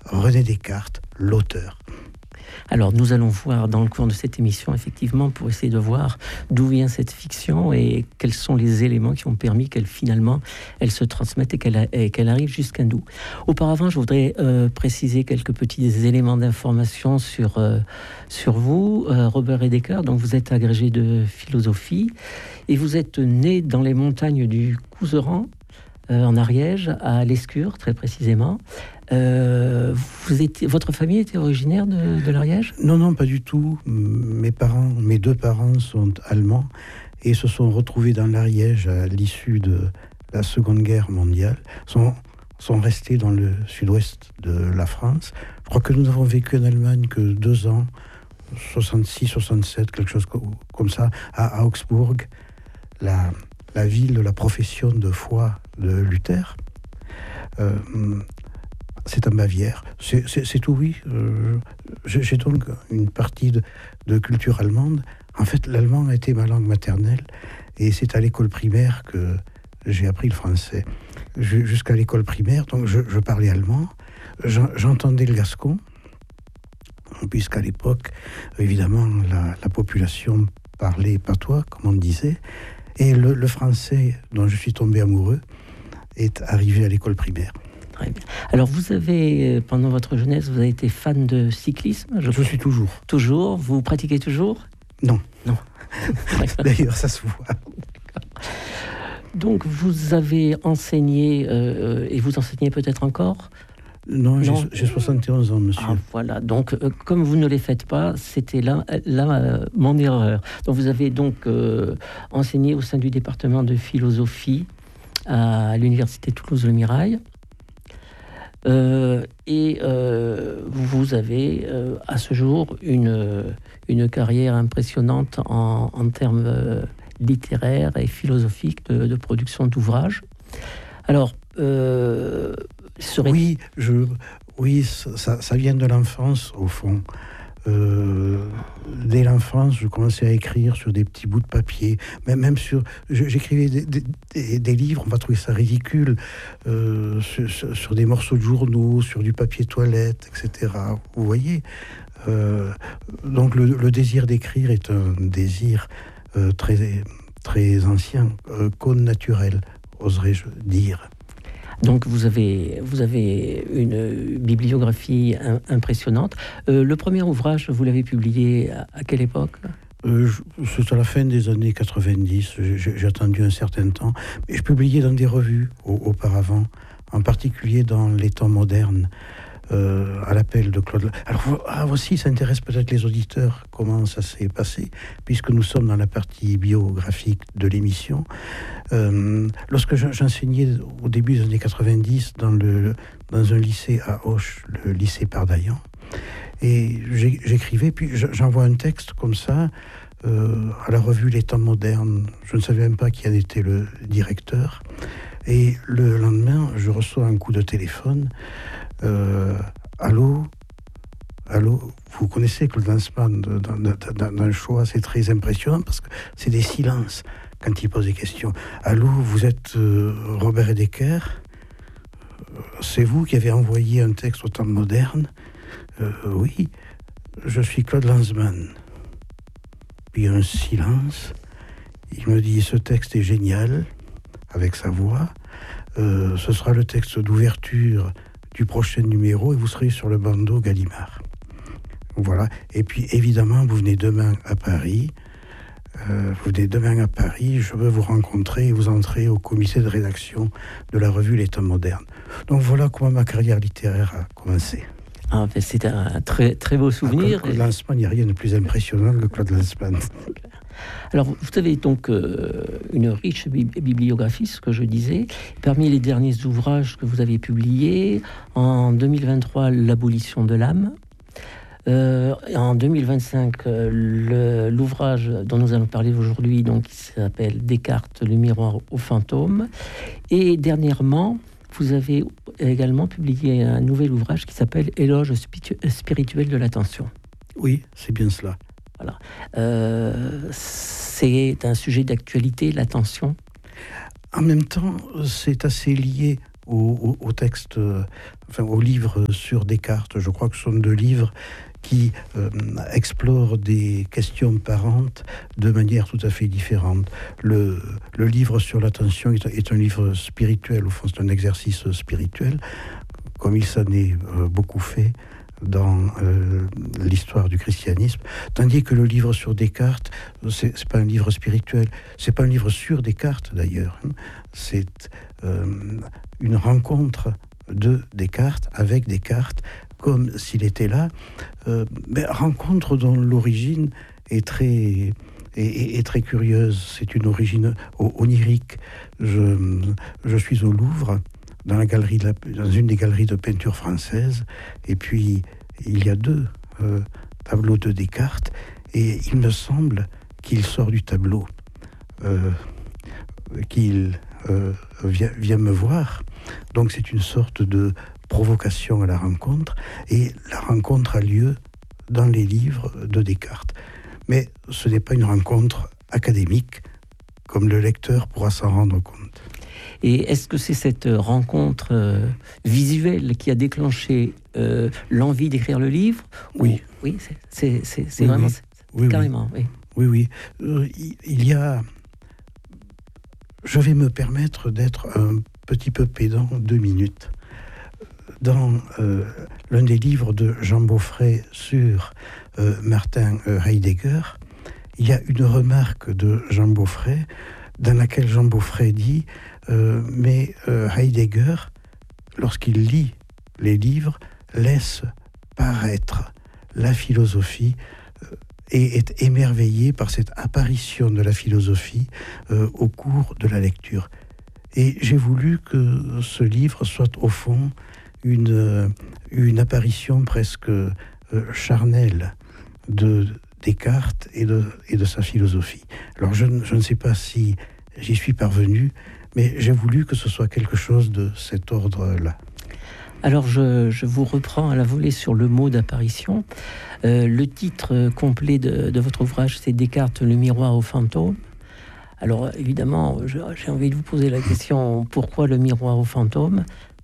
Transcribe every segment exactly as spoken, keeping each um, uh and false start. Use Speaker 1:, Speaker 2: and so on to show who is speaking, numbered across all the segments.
Speaker 1: René Descartes, l'auteur.
Speaker 2: Alors, nous allons voir dans le cours de cette émission, effectivement, pour essayer de voir d'où vient cette fiction et quels sont les éléments qui ont permis qu'elle, finalement, elle se transmette et qu'elle, a, et qu'elle arrive jusqu'à nous. Auparavant, je voudrais euh, préciser quelques petits éléments d'information sur, euh, sur vous, euh, Robert Redeker. Donc, vous êtes agrégé de philosophie et vous êtes né dans les montagnes du Couserans, euh, en Ariège, à Lescure, très précisément. Euh, vous étiez, votre famille était originaire de, de l'Ariège ?
Speaker 1: Non, non, pas du tout. Mes parents, mes deux parents sont allemands et se sont retrouvés dans l'Ariège à l'issue de la Seconde Guerre mondiale. Sont, sont restés dans le sud-ouest de la France. Je crois que nous n'avons vécu en Allemagne que deux ans, soixante-six, soixante-sept, quelque chose comme ça, à Augsbourg, la, la ville, la profession de foi de Luther. Euh, C'est en Bavière. C'est, c'est, c'est tout, oui. Euh, j'ai donc une partie de, de culture allemande. En fait, l'allemand a été ma langue maternelle. Et c'est à l'école primaire que j'ai appris le français. Je, jusqu'à l'école primaire, donc je, je parlais allemand. J'en, j'entendais le gascon. Puisqu'à l'époque, évidemment, la, la population parlait patois, comme on disait. Et le, le français, dont je suis tombé amoureux, est arrivé à l'école primaire.
Speaker 2: Très bien. Alors, vous avez, pendant votre jeunesse, vous avez été fan de cyclisme ?
Speaker 1: Je, je suis toujours.
Speaker 2: Toujours ? Vous pratiquez toujours ?
Speaker 1: Non.
Speaker 2: Non.
Speaker 1: D'ailleurs, ça se voit.
Speaker 2: Donc, vous avez enseigné, euh, et vous enseignez peut-être encore ?
Speaker 1: Non, non. J'ai, j'ai soixante et onze ans, monsieur.
Speaker 2: Ah, voilà. Donc, euh, comme vous ne les faites pas, c'était là, là euh, mon erreur. Donc, vous avez donc euh, enseigné au sein du département de philosophie à l'université Toulouse-Le Mirail. Euh, et euh, vous avez euh, à ce jour une, une carrière impressionnante en, en termes euh, littéraires et philosophiques de, de production d'ouvrages. Alors, euh, serait...
Speaker 1: oui, je, oui, ça, ça vient de l'enfance au fond. Euh, dès l'enfance, je commençais à écrire sur des petits bouts de papier, même, même sur, j'écrivais des, des, des livres, on va trouver ça ridicule, euh, sur, sur des morceaux de journaux, sur du papier toilette, et cetera. Vous voyez, euh, donc le, le désir d'écrire est un désir euh, très, très ancien, euh, connaturel, oserais-je dire.
Speaker 2: Donc vous avez, vous avez une bibliographie impressionnante. Euh, le premier ouvrage, vous l'avez publié à, à quelle époque ?
Speaker 1: euh, C'est à la fin des années quatre-vingt-dix. J'ai, j'ai attendu un certain temps. Mais je publiais dans des revues au, auparavant, en particulier dans les temps modernes, euh, à l'appel de Claude. Alors ah, voici, ça intéresse peut-être les auditeurs, comment ça s'est passé, puisque nous sommes dans la partie biographique de l'émission. Euh, lorsque j'enseignais au début des années quatre-vingt-dix dans, le, dans un lycée à Auch, le lycée Pardaillan, et j'écrivais, puis j'envoie un texte comme ça euh, à la revue Les Temps Modernes. Je ne savais même pas qui en était le directeur. Et le lendemain, je reçois un coup de téléphone. Euh, allô Allô, vous connaissez Claude Lanzmann dans, dans, dans le choix, c'est très impressionnant parce que c'est des silences quand il pose des questions. Allô, vous êtes euh, Robert Redeker ? C'est vous qui avez envoyé un texte au Temps Moderne ? euh, Oui, je suis Claude Lanzmann. Puis un silence. Il me dit, ce texte est génial, avec sa voix. Euh, ce sera le texte d'ouverture du prochain numéro et vous serez sur le bandeau Gallimard. Voilà. Et puis, évidemment, vous venez demain à Paris. Euh, vous venez demain à Paris. Je veux vous rencontrer et vous entrez au comité de rédaction de la revue Les Temps Modernes. Donc, voilà comment ma carrière littéraire a commencé.
Speaker 2: Ah, ben c'est un très, très beau souvenir.
Speaker 1: Ah, Claude Lanzmann, il n'y a rien de plus impressionnant que Claude Lanzmann.
Speaker 2: Alors, vous avez donc euh, une riche bibliographie, ce que je disais. Parmi les derniers ouvrages que vous avez publiés, en deux mille vingt-trois, L'abolition de l'âme. Euh, en deux mille vingt-cinq, le, l'ouvrage dont nous allons parler aujourd'hui, donc, qui s'appelle Descartes, le miroir au fantôme. Et dernièrement, vous avez également publié un nouvel ouvrage qui s'appelle Éloge spirituel de l'attention.
Speaker 1: Oui, c'est bien cela.
Speaker 2: Voilà. Euh, c'est un sujet d'actualité, l'attention.
Speaker 1: En même temps, c'est assez lié au, au, au texte, euh, enfin au livre sur Descartes. Je crois que ce sont deux livres qui euh, explorent des questions parentes de manière tout à fait différente. Le, le livre sur l'attention est, est un livre spirituel, au fond c'est un exercice spirituel, comme il s'en est euh, beaucoup fait dans euh, l'histoire du christianisme, tandis que le livre sur Descartes, c'est, c'est pas un livre spirituel, c'est pas un livre sur Descartes d'ailleurs, hein. C'est euh, une rencontre de Descartes avec Descartes, comme s'il était là, euh, mais rencontre dont l'origine est très, est, est très curieuse. C'est une origine onirique. Je, je suis au Louvre, dans, la galerie de la, dans une des galeries de peinture française, et puis il y a deux euh, tableaux de Descartes, et il me semble qu'il sort du tableau, euh, qu'il euh, vient, vient me voir. Donc c'est une sorte de provocation à la rencontre, et la rencontre a lieu dans les livres de Descartes. Mais ce n'est pas une rencontre académique, comme le lecteur pourra s'en rendre compte.
Speaker 2: Et est-ce que c'est cette rencontre euh, visuelle qui a déclenché euh, l'envie d'écrire le livre?
Speaker 1: Oui.
Speaker 2: Ou, oui, c'est, c'est, c'est, c'est
Speaker 1: oui,
Speaker 2: vraiment...
Speaker 1: oui.
Speaker 2: C'est,
Speaker 1: oui,
Speaker 2: carrément,
Speaker 1: oui. Oui, oui. Euh, il y a... Je vais me permettre d'être un petit peu pédant deux minutes. Dans euh, l'un des livres de Jean Beaufret sur euh, Martin euh, Heidegger, il y a une remarque de Jean Beaufret dans laquelle Jean Beaufret dit euh, « Mais euh, Heidegger, lorsqu'il lit les livres, laisse paraître la philosophie euh, et est émerveillé par cette apparition de la philosophie euh, au cours de la lecture. » Et j'ai voulu que ce livre soit au fond une, une apparition presque euh, charnelle de Descartes et de, et de sa philosophie. Alors je, je ne sais pas si j'y suis parvenu, mais j'ai voulu que ce soit quelque chose de cet ordre-là.
Speaker 2: Alors je, je vous reprends à la volée sur le mot d'apparition. Euh, le titre complet de, de votre ouvrage, c'est Descartes, le miroir au fantôme. Alors évidemment, je, j'ai envie de vous poser la question, pourquoi le miroir au fantôme ?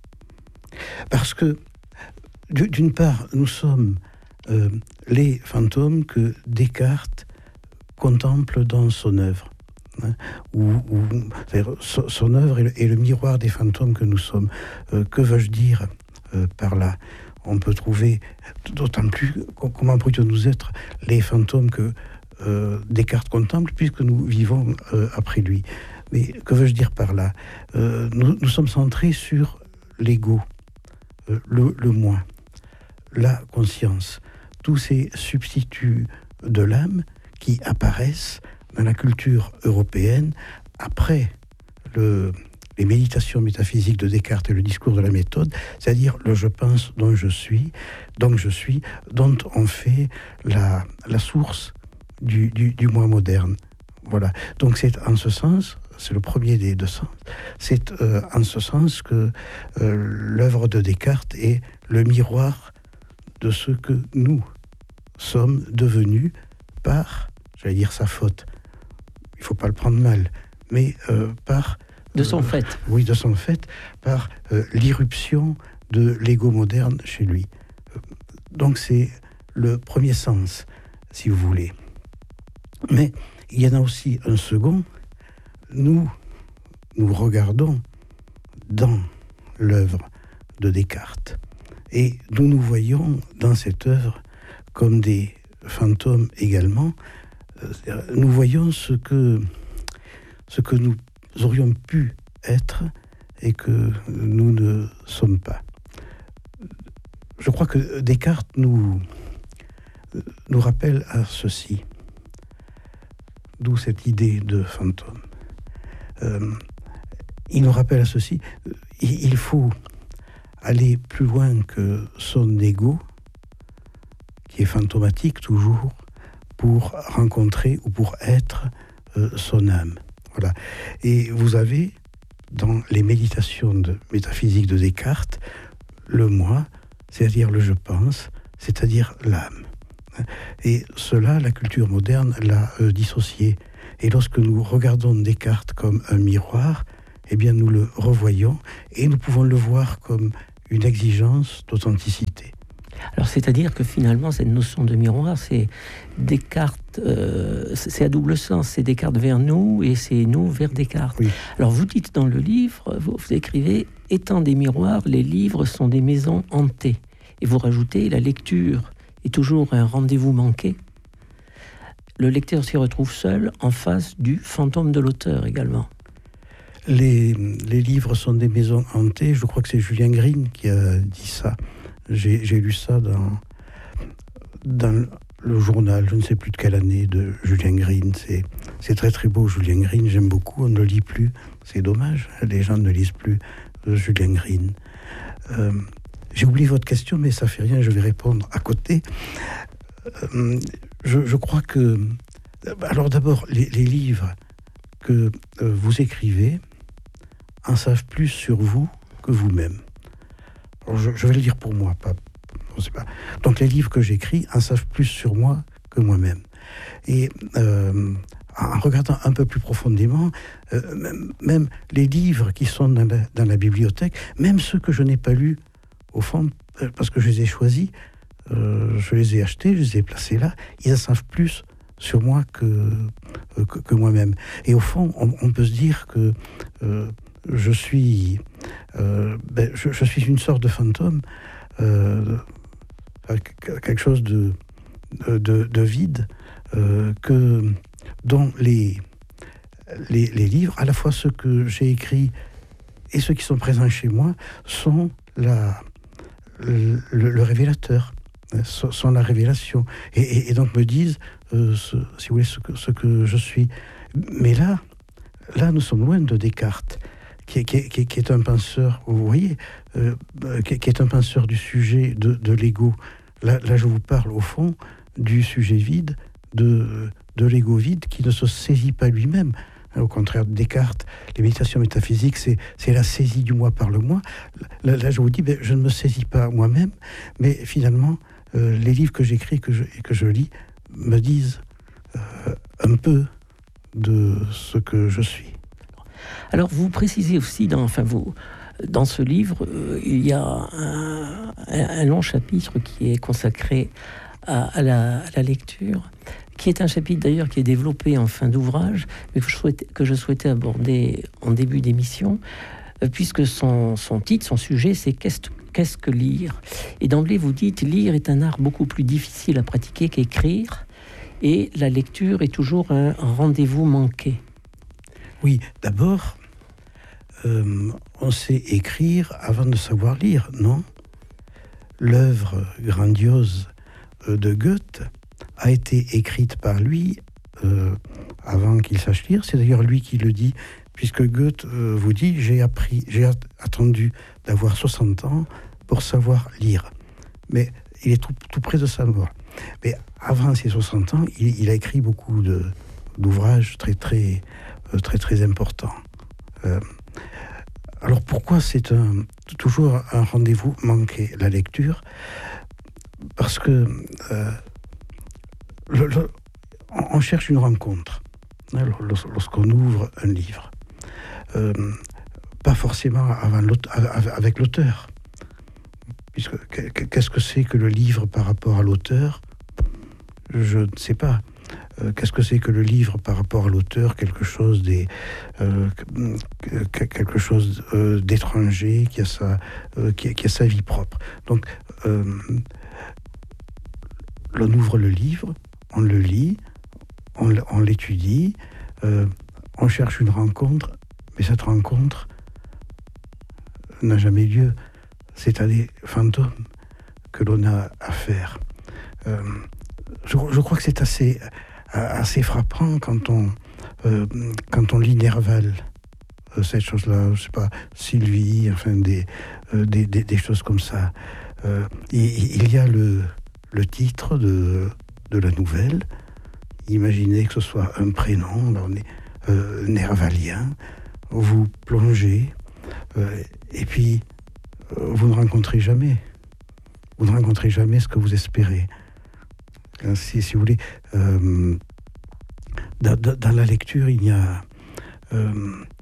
Speaker 1: Parce que, d'une part, nous sommes euh, les fantômes que Descartes contemple dans son œuvre. Hein, ou, ou, son, son œuvre est le, est le miroir des fantômes que nous sommes. Euh, que veux-je dire euh, par là ? On peut trouver, d'autant plus, comment pourrions-nous être les fantômes que euh, Descartes contemple, puisque nous vivons euh, après lui. Mais que veux-je dire par là ? euh, nous, nous sommes centrés sur l'ego. Le, le moi, la conscience, tous ces substituts de l'âme qui apparaissent dans la culture européenne après le, les méditations métaphysiques de Descartes et le discours de la méthode, c'est-à-dire le je pense dont je suis, donc je suis, dont on fait la, la source du, du, du moi moderne. Voilà. Donc c'est en ce sens... C'est le premier des deux sens. C'est euh, en ce sens que euh, l'œuvre de Descartes est le miroir de ce que nous sommes devenus par, j'allais dire sa faute, il ne faut pas le prendre mal, mais euh, par...
Speaker 2: De son euh, fait.
Speaker 1: Oui, de son fait, par euh, l'irruption de l'ego moderne chez lui. Donc c'est le premier sens, si vous voulez. Mais il y en a aussi un second. Nous, nous regardons dans l'œuvre de Descartes et nous nous voyons dans cette œuvre comme des fantômes également. Nous voyons ce que, ce que nous aurions pu être et que nous ne sommes pas. Je crois que Descartes nous, nous rappelle à ceci, d'où cette idée de fantôme. Euh, il nous rappelle à ceci, il faut aller plus loin que son ego, qui est fantomatique toujours, pour rencontrer ou pour être euh, son âme. Voilà. Et vous avez, dans les méditations de métaphysique de Descartes, le moi, c'est-à-dire le je pense, c'est-à-dire l'âme. Et cela, la culture moderne l'a euh, dissocié. Et lorsque nous regardons Descartes comme un miroir, eh bien nous le revoyons et nous pouvons le voir comme une exigence d'authenticité.
Speaker 2: Alors, c'est-à-dire que finalement, cette notion de miroir, c'est Descartes, euh, c'est à double sens. C'est Descartes vers nous et c'est nous vers Descartes.
Speaker 1: Oui.
Speaker 2: Alors, vous dites dans le livre, vous, vous écrivez « Étant des miroirs, les livres sont des maisons hantées ». Et vous rajoutez « La lecture est toujours un rendez-vous manqué ». Le lecteur s'y retrouve seul en face du fantôme de l'auteur également.
Speaker 1: Les, les livres sont des maisons hantées. Je crois que c'est Julien Green qui a dit ça. J'ai, j'ai lu ça dans, dans le journal, je ne sais plus de quelle année, de Julien Green. C'est, c'est très très beau, Julien Green, j'aime beaucoup. On ne le lit plus, c'est dommage, les gens ne lisent plus Julien Green. Euh, j'ai oublié votre question, mais ça fait rien, je vais répondre à côté. Euh, je, je crois que... Alors d'abord, les, les livres que euh, vous écrivez en savent plus sur vous que vous-même. Alors je, je vais le dire pour moi, pas, je sais pas. Donc les livres que j'écris en savent plus sur moi que moi-même. Et euh, en regardant un peu plus profondément, euh, même, même les livres qui sont dans la, dans la bibliothèque, même ceux que je n'ai pas lus, au fond, parce que je les ai choisis, euh, je les ai achetés, je les ai placés là, ils en savent plus sur moi que, que, que moi-même. Et au fond, on, on peut se dire que euh, je suis... Euh, ben, je, je suis une sorte de fantôme, euh, quelque chose de, de, de vide, euh, que, dont les, les, les livres, à la fois ceux que j'ai écrits et ceux qui sont présents chez moi, sont la, le, le révélateur, sont, sont la révélation, et, et, et donc me disent, euh, ce, si vous voulez, ce que, ce que je suis. Mais là, là, nous sommes loin de Descartes. Qui est, qui, est, qui est un penseur, vous voyez, euh, qui, qui est un penseur du sujet de, de l'ego. Là, là, je vous parle au fond du sujet vide, de, de l'ego vide qui ne se saisit pas lui-même. Au contraire de Descartes, les méditations métaphysiques, c'est, c'est la saisie du moi par le moi. Là, là je vous dis, ben, je ne me saisis pas moi-même, mais finalement, euh, les livres que j'écris que je, et que je lis me disent euh, un peu de ce que je suis.
Speaker 2: Alors, vous précisez aussi, dans, enfin, vous, dans ce livre, euh, il y a un, un long chapitre qui est consacré à, à, la, à la lecture, qui est un chapitre d'ailleurs qui est développé en fin d'ouvrage, mais que je souhaitais, que je souhaitais aborder en début d'émission, euh, puisque son, son titre, son sujet, c'est qu'est-ce, qu'est-ce que lire ? Et d'emblée, vous dites, lire est un art beaucoup plus difficile à pratiquer qu'écrire, et la lecture est toujours un rendez-vous manqué.
Speaker 1: Oui, d'abord, euh, on sait écrire avant de savoir lire, non ? L'œuvre grandiose de Goethe a été écrite par lui euh, avant qu'il sache lire. C'est d'ailleurs lui qui le dit, puisque Goethe euh, vous dit « j'ai appris, j'ai attendu d'avoir soixante ans pour savoir lire ». Mais il est tout, tout près de sa mort. Mais avant ses soixante ans, il, il a écrit beaucoup de, d'ouvrages très, très... très très important. Euh, alors pourquoi c'est un, toujours un rendez-vous manqué, la lecture ? Parce que euh, le, le, on cherche une rencontre hein, lorsqu'on ouvre un livre. Euh, pas forcément avant l'auteur, avec l'auteur. Puisque qu'est-ce que c'est que le livre par rapport à l'auteur ? Je ne sais pas. Euh, qu'est-ce que c'est que le livre par rapport à l'auteur ? Quelque chose des, euh, quelque chose euh, d'étranger qui a sa, euh, qui, qui a sa vie propre. Donc, euh, on ouvre le livre, on le lit, on, on l'étudie, euh, on cherche une rencontre, mais cette rencontre n'a jamais lieu. C'est à des fantômes que l'on a affaire. Euh, je, je crois que c'est assez assez frappant quand on, euh, quand on lit Nerval, euh, cette chose-là, je sais pas, Sylvie, enfin des, euh, des, des, des choses comme ça. Euh, il, il y a le, le titre de, de la nouvelle. Imaginez que ce soit un prénom, là on est euh, nervalien, vous plongez, euh, et puis euh, vous ne rencontrez jamais. Vous ne rencontrez jamais ce que vous espérez. Si, si vous voulez, euh, dans, dans la lecture, il y a, euh,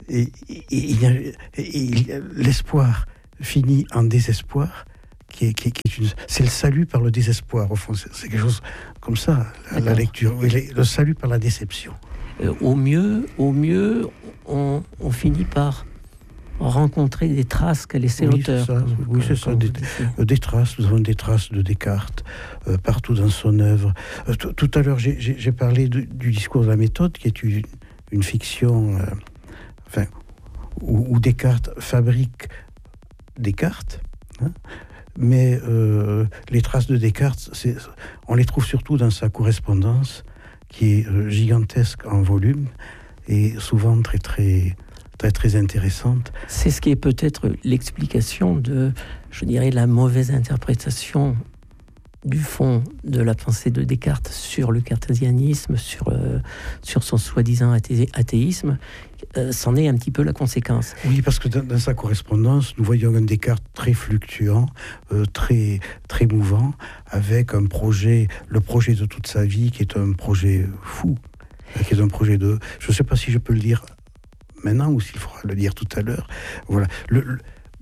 Speaker 1: et, et, et, et l'espoir finit en désespoir, qui est, qui est, qui est une, c'est le salut par le désespoir, au fond, c'est, c'est quelque chose comme ça, la, la lecture, oui, le salut par la déception.
Speaker 2: Euh, au mieux, au mieux on, on finit par rencontrer des traces qu'a laissé
Speaker 1: oui,
Speaker 2: l'auteur.
Speaker 1: C'est ça, oui, c'est ça, des, des traces, nous avons des traces de Descartes euh, partout dans son œuvre. Euh, t- tout à l'heure, j'ai, j'ai, j'ai parlé de, du discours de la méthode, qui est une, une fiction, euh, enfin, où, où Descartes fabrique Descartes, hein, mais euh, les traces de Descartes, c'est, on les trouve surtout dans sa correspondance, qui est euh, gigantesque en volume, et souvent très très... très très intéressante.
Speaker 2: C'est ce qui est peut-être l'explication de, je dirais, la mauvaise interprétation du fond de la pensée de Descartes sur le cartésianisme, sur, euh, sur son soi-disant athé- athéisme. Euh, c'en est un petit peu la conséquence.
Speaker 1: Oui, parce que dans, dans sa correspondance, nous voyons un Descartes très fluctuant, euh, très, très mouvant, avec un projet, le projet de toute sa vie, qui est un projet fou, qui est un projet de... Je ne sais pas si je peux le dire maintenant ou s'il faudra le dire tout à l'heure. Voilà. Le, le,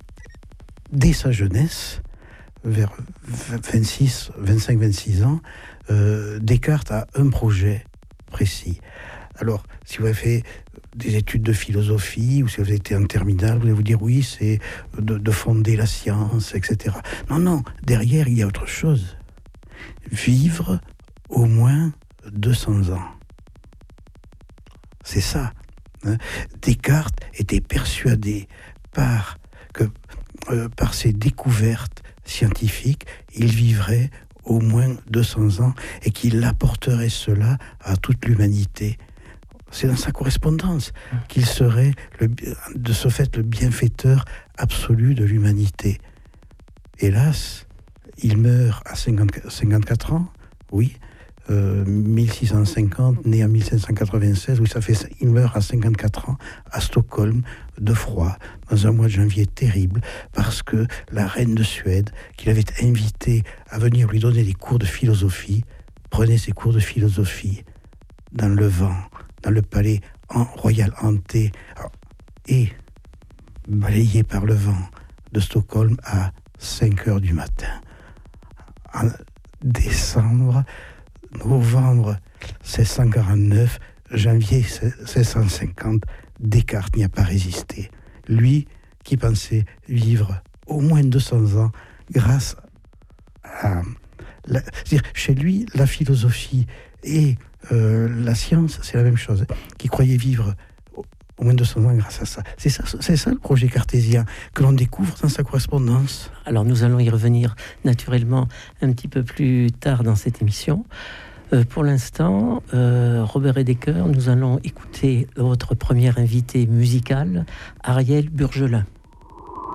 Speaker 1: dès sa jeunesse, vers vingt-six, vingt-cinq, vingt-six ans, euh, Descartes a un projet précis. Alors, si vous avez fait des études de philosophie ou si vous avez été en terminale, vous allez vous dire oui, c'est de, de fonder la science, et cetera. Non, non, derrière, il y a autre chose. Vivre au moins deux cents ans. C'est ça. Descartes était persuadé par, que, euh, par ses découvertes scientifiques, il vivrait au moins deux cents ans et qu'il apporterait cela à toute l'humanité. C'est dans sa correspondance qu'il serait, le, de ce fait, le bienfaiteur absolu de l'humanité. Hélas, il meurt à cinquante, cinquante-quatre ans, oui, Euh, mille six cent cinquante, né en mille cinq cent quatre-vingt-seize, oui, ça fait, il meurt à cinquante-quatre ans à Stockholm de froid, dans un mois de janvier terrible, parce que la reine de Suède, qu'il avait invité à venir lui donner des cours de philosophie, prenait ses cours de philosophie dans le vent, dans le palais en, royal hanté, et balayé par le vent de Stockholm à cinq heures du matin. En décembre, novembre seize cent quarante-neuf, janvier seize cent cinquante, Descartes n'y a pas résisté. Lui qui pensait vivre au moins deux cents ans grâce à... La, c'est-à-dire, chez lui, la philosophie et euh, la science, c'est la même chose. Qui croyait vivre au moins deux cents ans grâce à ça. C'est ça, c'est ça le projet cartésien que l'on découvre dans sa correspondance.
Speaker 2: Alors nous allons y revenir naturellement un petit peu plus tard dans cette émission. Euh, pour l'instant, euh, Robert Edeker, nous allons écouter votre premier invité musical, Ariel Burgelin.